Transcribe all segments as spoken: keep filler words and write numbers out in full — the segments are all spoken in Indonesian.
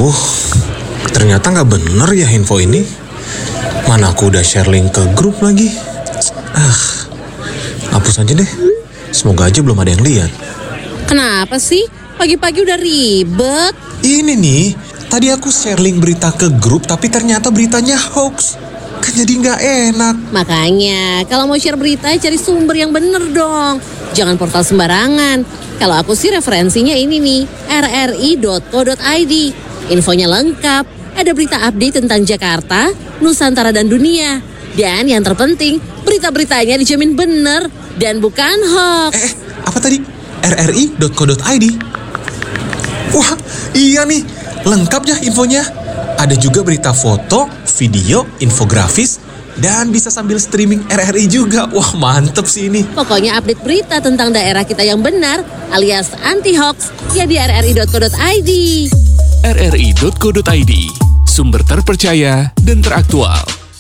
Aduh, ternyata gak bener ya info ini. Mana aku udah share link ke grup lagi. Ah, hapus aja deh. Semoga aja belum ada yang lihat. Kenapa sih? Pagi-pagi udah ribet. Ini nih, tadi aku share link berita ke grup tapi ternyata beritanya hoax. Kan jadi gak enak. Makanya, kalau mau share berita cari sumber yang bener dong. Jangan portal sembarangan. Kalau aku sih referensinya ini nih, r r i dot co dot i d. Infonya lengkap, ada berita update tentang Jakarta, Nusantara dan dunia. Dan yang terpenting, berita-beritanya dijamin bener dan bukan hoax. Eh, apa tadi? r r i dot co dot i d. Wah, iya nih, lengkap ya infonya. Ada juga berita foto, video, infografis, dan bisa sambil streaming R R I juga. Wah, mantep sih ini. Pokoknya update berita tentang daerah kita yang benar alias anti-hoax ya di r r i dot co dot i d. r r i dot co dot i d, sumber terpercaya dan teraktual.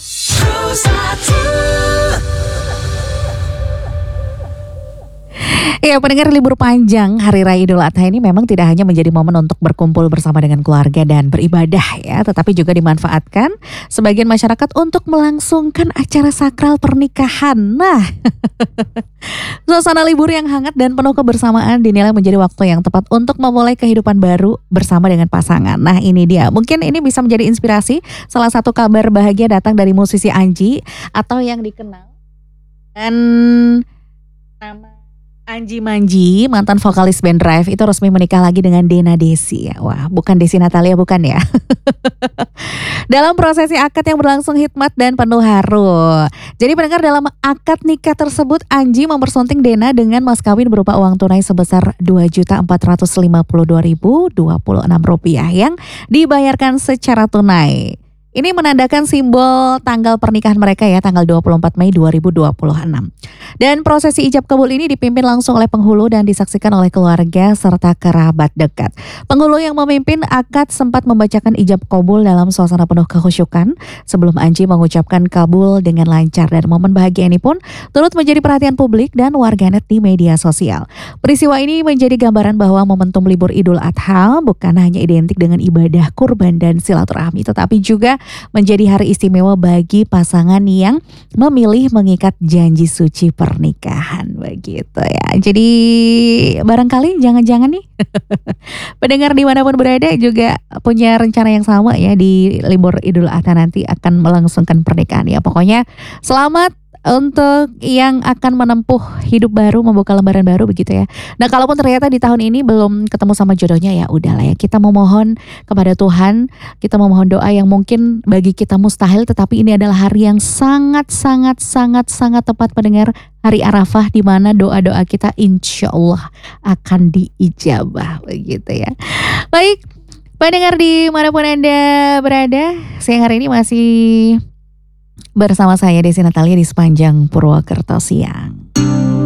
Ya, pendengar, libur panjang Hari Raya Idul Adha ini memang tidak hanya menjadi momen untuk berkumpul bersama dengan keluarga dan beribadah ya, tetapi juga dimanfaatkan sebagian masyarakat untuk melangsungkan acara sakral pernikahan. Nah, suasana libur yang hangat dan penuh kebersamaan dinilai menjadi waktu yang tepat untuk memulai kehidupan baru bersama dengan pasangan. Nah, ini dia. Mungkin ini bisa menjadi inspirasi. Salah satu kabar bahagia datang dari musisi Anji atau yang dikenal dan nama Anji Manji, mantan vokalis band Drive, itu resmi menikah lagi dengan Dena Desi. Wah, bukan Desi Natalia, bukan ya. Dalam prosesi akad yang berlangsung hikmat dan penuh haru. Jadi pendengar, dalam akad nikah tersebut Anji mempersunting Dena dengan mas kawin berupa uang tunai sebesar dua juta empat ratus lima puluh dua ribu dua puluh enam rupiah yang dibayarkan secara tunai. Ini menandakan simbol tanggal pernikahan mereka ya, tanggal dua puluh empat Mei dua ribu dua puluh enam. Dan prosesi ijab kabul ini dipimpin langsung oleh penghulu dan disaksikan oleh keluarga serta kerabat dekat. Penghulu yang memimpin akad sempat membacakan ijab kabul dalam suasana penuh kekhusyukan sebelum Anji mengucapkan kabul dengan lancar, dan momen bahagia ini pun turut menjadi perhatian publik dan warganet di media sosial. Peristiwa ini menjadi gambaran bahwa momentum libur Idul Adha bukan hanya identik dengan ibadah kurban dan silaturahmi, tetapi juga menjadi hari istimewa bagi pasangan yang memilih mengikat janji suci pernikahan, begitu ya. Jadi barangkali jangan-jangan nih pendengar dimanapun berada juga punya rencana yang sama ya, di libur Idul Adha nanti akan melangsungkan pernikahan ya. Pokoknya selamat untuk yang akan menempuh hidup baru, membuka lembaran baru, begitu ya. Nah, kalaupun ternyata di tahun ini belum ketemu sama jodohnya, ya udahlah ya, kita memohon kepada Tuhan, kita memohon doa yang mungkin bagi kita mustahil, tetapi ini adalah hari yang sangat sangat sangat sangat tepat pendengar, hari Arafah, di mana doa-doa kita insya Allah akan diijabah, begitu ya. Baik, pendengar dimanapun Anda berada, siang hari ini masih bersama saya Desi Natalia di sepanjang Purwokerto Siang.